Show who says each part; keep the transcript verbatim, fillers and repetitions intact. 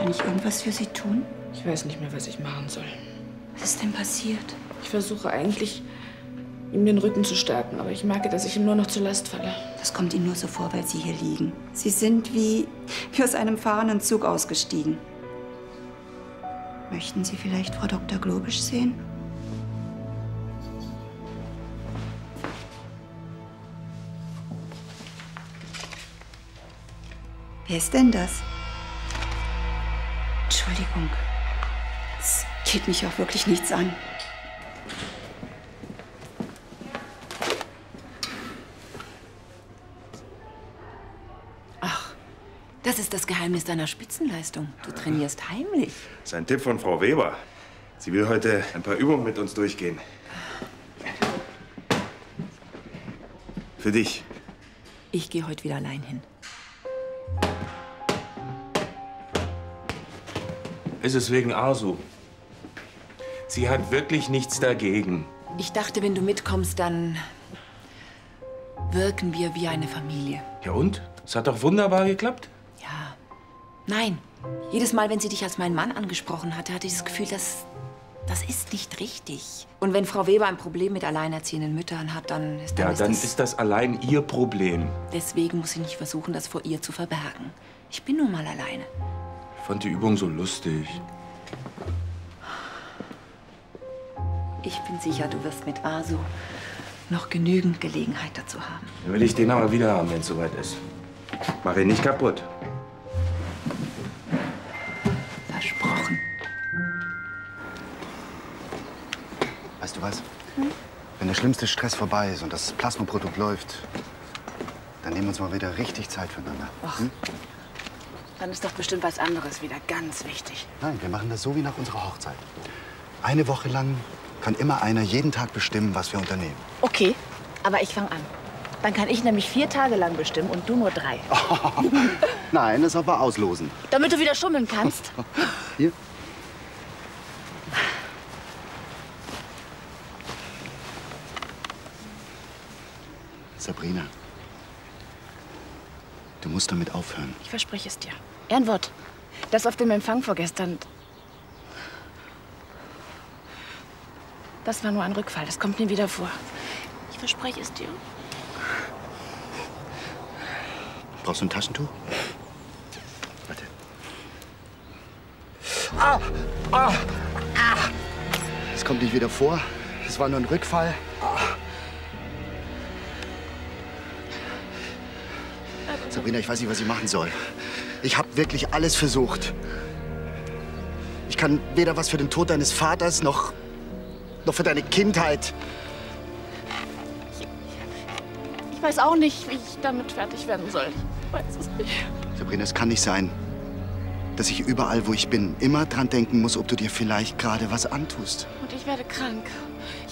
Speaker 1: Kann ich irgendwas für Sie tun?
Speaker 2: Ich weiß nicht mehr, was ich machen soll.
Speaker 1: Was ist denn passiert?
Speaker 2: Ich versuche eigentlich, ihm den Rücken zu stärken, aber ich merke, dass ich ihm nur noch zur Last falle.
Speaker 1: Das kommt Ihnen nur so vor, weil Sie hier liegen. Sie sind wie, wie aus einem fahrenden Zug ausgestiegen. Möchten Sie vielleicht Frau Doktor Globisch sehen? Wer ist denn das? Entschuldigung. Es geht mich auch wirklich nichts an.
Speaker 3: Ach, das ist das Geheimnis deiner Spitzenleistung. Du trainierst heimlich.
Speaker 4: Das ist ein Tipp von Frau Weber. Sie will heute ein paar Übungen mit uns durchgehen. Für dich.
Speaker 3: Ich gehe heute wieder allein hin.
Speaker 5: Ist es wegen Arzu? Sie hat wirklich nichts dagegen.
Speaker 3: Ich dachte, wenn du mitkommst, dann wirken wir wie eine Familie.
Speaker 5: Ja und? Es hat doch wunderbar geklappt.
Speaker 3: Ja. Nein. Jedes Mal, wenn sie dich als meinen Mann angesprochen hatte, hatte ich das Gefühl, dass das ist nicht richtig. Und wenn Frau Weber ein Problem mit alleinerziehenden Müttern hat, dann ist, dann
Speaker 5: Ja,
Speaker 3: ist
Speaker 5: dann
Speaker 3: das...
Speaker 5: ist das allein ihr Problem.
Speaker 3: Deswegen muss ich nicht versuchen, das vor ihr zu verbergen. Ich bin nun mal alleine.
Speaker 5: Ich fand die Übung so lustig.
Speaker 3: Ich bin sicher, du wirst mit Arzu noch genügend Gelegenheit dazu haben.
Speaker 5: Dann will ich den aber wieder haben, wenn es soweit ist.
Speaker 4: Mach ihn nicht kaputt.
Speaker 3: Versprochen.
Speaker 6: Weißt du was? Hm? Wenn der schlimmste Stress vorbei ist und das Plasmaprodukt läuft, dann nehmen wir uns mal wieder richtig Zeit füreinander. Hm?
Speaker 7: Dann ist doch bestimmt was anderes wieder ganz wichtig.
Speaker 6: Nein, wir machen das so wie nach unserer Hochzeit. Eine Woche lang kann immer einer jeden Tag bestimmen, was wir unternehmen.
Speaker 7: Okay, aber ich fange an. Dann kann ich nämlich vier Tage lang bestimmen und du nur drei.
Speaker 6: Oh, nein, das aber auslosen.
Speaker 7: Damit du wieder schummeln kannst.
Speaker 6: Hier. Sabrina, du musst damit aufhören.
Speaker 7: Ich verspreche es dir. Ehrenwort. Das auf dem Empfang vorgestern. Das war nur ein Rückfall. Das kommt nie wieder vor. Ich verspreche es dir.
Speaker 6: Brauchst du ein Taschentuch? Warte. Ah! Ah! Ah! Das kommt nicht wieder vor. Das war nur ein Rückfall. Ah. Sabrina, ich weiß nicht, was ich machen soll. Ich habe wirklich alles versucht. Ich kann weder was für den Tod deines Vaters noch, noch für deine Kindheit.
Speaker 7: Ich weiß auch nicht, wie ich damit fertig werden soll. Ich weiß es nicht.
Speaker 6: Sabrina, es kann nicht sein, dass ich überall, wo ich bin, immer dran denken muss, ob du dir vielleicht gerade was antust.
Speaker 7: Und ich werde krank.